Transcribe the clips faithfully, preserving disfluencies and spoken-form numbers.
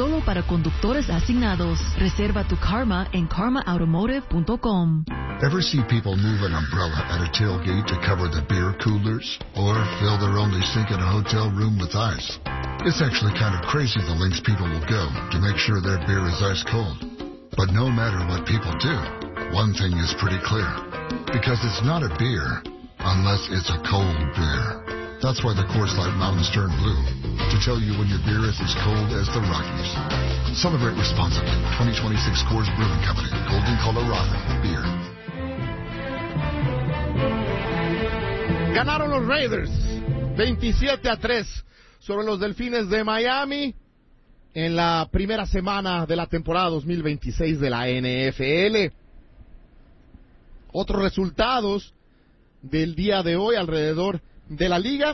solo para conductores asignados. Reserva tu Karma en karma automotive punto com. Ever see people move an umbrella at a tailgate to cover the beer coolers? Or fill their only sink in a hotel room with ice? It's actually kind of crazy the lengths people will go to make sure their beer is ice cold. But no matter what people do, one thing is pretty clear. Because it's not a beer unless it's a cold beer. That's why the Coors Light Mountains turn blue, to tell you when your beer is as cold as the Rockies. Celebrate responsibly. twenty twenty-six Coors Brewing Company, Golden, Colorado. Beer. Ganaron los Raiders veintisiete a tres sobre los Delfines de Miami en la primera semana de la temporada dos mil veintiséis de la N F L. Otros resultados del día de hoy alrededor de la liga.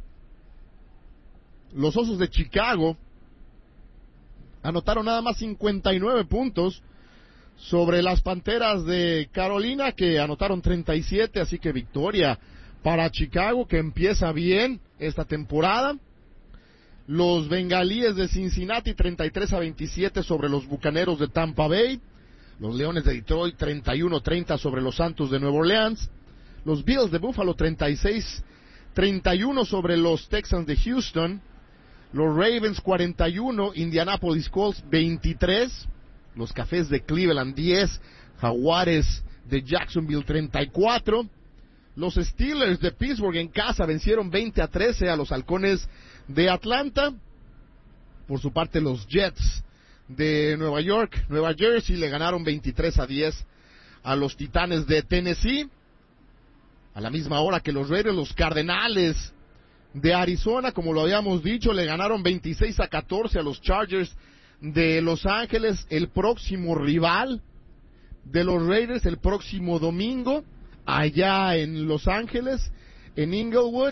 Los Osos de Chicago anotaron nada más cincuenta y nueve puntos sobre las Panteras de Carolina, que anotaron treinta y siete, así que victoria para Chicago, que empieza bien esta temporada. Los Bengalíes de Cincinnati treinta y tres a veintisiete sobre los Bucaneros de Tampa Bay. Los Leones de Detroit treinta y uno a treinta sobre los Santos de Nueva Orleans. Los Bills de Buffalo treinta y seis a treinta y uno sobre los Texans de Houston. Los Ravens cuarenta y uno, Indianapolis Colts veintitrés. Los Cafés de Cleveland diez, Jaguares de Jacksonville treinta y cuatro. Los Steelers de Pittsburgh en casa vencieron veinte a trece a los Halcones de Atlanta. Por su parte, los Jets de Nueva York, Nueva Jersey, le ganaron veintitrés a diez a los Titanes de Tennessee. A la misma hora que los Raiders, los Cardenales de Arizona, como lo habíamos dicho, le ganaron veintiséis a catorce a los Chargers de Los Ángeles. El próximo rival de los Raiders el próximo domingo, allá en Los Ángeles, en Inglewood,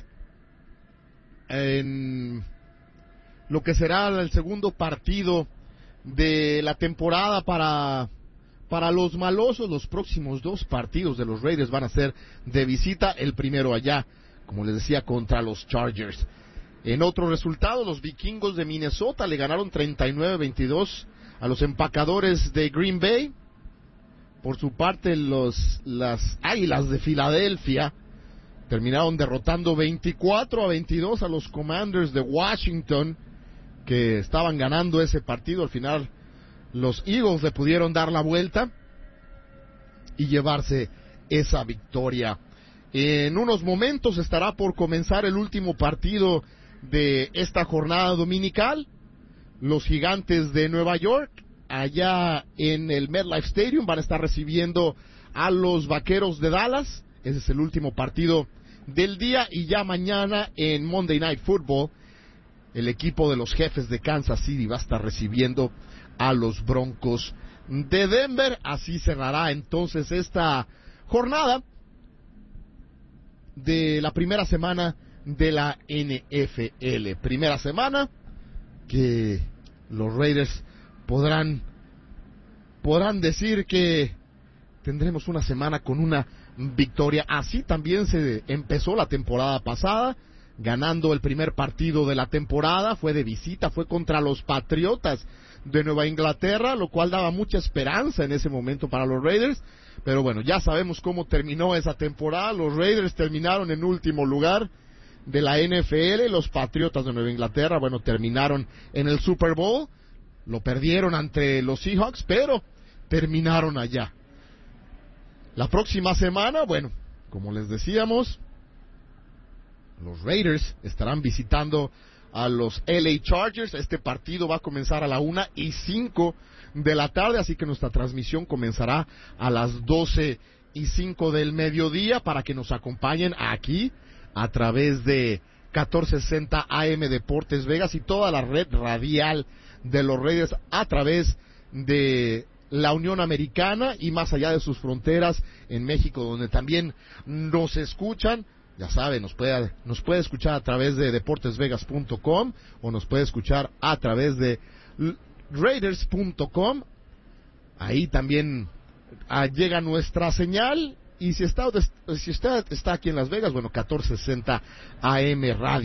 en lo que será el segundo partido de la temporada para, para los malosos. Los próximos dos partidos de los Raiders van a ser de visita, el primero allá, como les decía, contra los Chargers. En otro resultado, los Vikingos de Minnesota le ganaron treinta y nueve a veintidós a los Empacadores de Green Bay. Por su parte, los, las Águilas de Filadelfia terminaron derrotando veinticuatro a veintidós a los Commanders de Washington, que estaban ganando ese partido. Al final, los Eagles le pudieron dar la vuelta y llevarse esa victoria. En unos momentos estará por comenzar el último partido de esta jornada dominical. Los Gigantes de Nueva York, allá en el MetLife Stadium, van a estar recibiendo a los Vaqueros de Dallas. Ese es el último partido del día. Y ya mañana en Monday Night Football, el equipo de los Jefes de Kansas City va a estar recibiendo a los Broncos de Denver. Así cerrará entonces esta jornada de la primera semana de la N F L. Primera semana que los Raiders podrán podrán decir que tendremos una semana con una victoria. Así también se empezó la temporada pasada, ganando el primer partido de la temporada. Fue de visita, fue contra los Patriotas de Nueva Inglaterra, lo cual daba mucha esperanza en ese momento para los Raiders. Pero bueno, ya sabemos cómo terminó esa temporada. Los Raiders terminaron en último lugar de la N F L. Los Patriotas de Nueva Inglaterra, bueno, terminaron en el Super Bowl. Lo perdieron ante los Seahawks, pero terminaron allá. La próxima semana, bueno, como les decíamos, los Raiders estarán visitando a los L A Chargers. Este partido va a comenzar a la una y cinco de la tarde, así que nuestra transmisión comenzará a las doce y cinco del mediodía para que nos acompañen aquí a través de catorce sesenta A M Deportes Vegas y toda la red radial de los Raiders a través de la Unión Americana y más allá de sus fronteras en México, donde también nos escuchan. Ya saben, nos puede, nos puede escuchar a través de deportes vegas punto com o nos puede escuchar a través de raiders punto com. Ahí también ah, llega nuestra señal. Y si está, si usted está aquí en Las Vegas, bueno, catorce sesenta A M Radio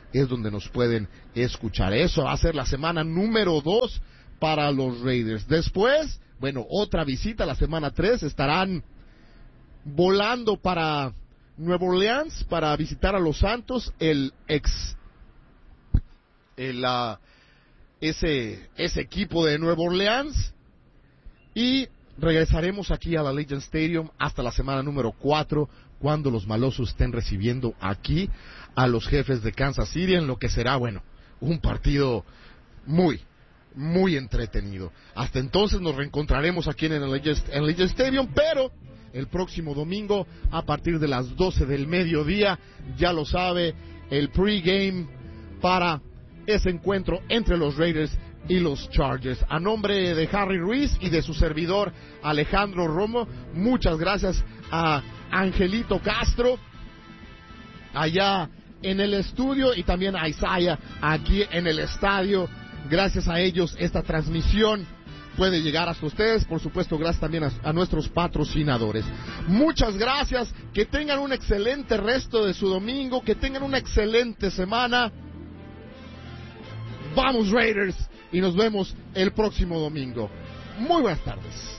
es donde nos pueden escuchar. Eso va a ser la semana número dos para los Raiders. Después, bueno, otra visita, la semana tres, estarán volando para Nueva Orleans para visitar a los Santos, el ex, el, uh, ese, ese equipo de Nueva Orleans, y regresaremos aquí a la Allegiant Stadium hasta la semana número cuatro, cuando los malosos estén recibiendo aquí a los Jefes de Kansas City, en lo que será, bueno, un partido muy, muy entretenido. Hasta entonces nos reencontraremos aquí en el Allegiant Stadium, pero el próximo domingo a partir de las doce del mediodía, ya lo sabe, el pregame para ese encuentro entre los Raiders y los Chargers. A nombre de Harry Ruiz y de su servidor Alejandro Romo, muchas gracias a Angelito Castro allá en el estudio y también a Isaiah aquí en el estadio. Gracias a ellos esta transmisión puede llegar hasta ustedes. Por supuesto, gracias también a, a nuestros patrocinadores. Muchas gracias, que tengan un excelente resto de su domingo, que tengan una excelente semana. Vamos Raiders, y nos vemos el próximo domingo. Muy buenas tardes.